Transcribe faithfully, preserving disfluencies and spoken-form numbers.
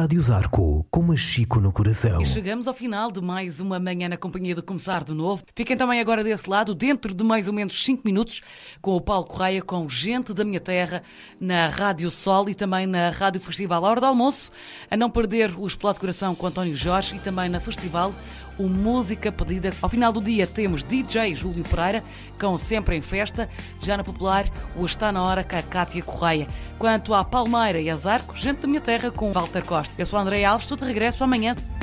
Rádio Zarco, com Machico no coração. E chegamos ao final de mais uma manhã na companhia do Começar de Novo. Fiquem também agora desse lado, dentro de mais ou menos cinco minutos, com o Paulo Correia, com Gente da Minha Terra, na Rádio Sol e também na Rádio Festival à hora do almoço. A não perder o Explode Coração com António Jorge e também na Festival o Música Pedida. Ao final do dia temos D J Júlio Pereira, com Sempre em Festa. Já na Popular, o Está na Hora com a Cátia Correia. Quanto à Palmeira e a Zarco, Gente da Minha Terra com Walter Costa. Eu sou a Andréia Alves, estou de regresso amanhã.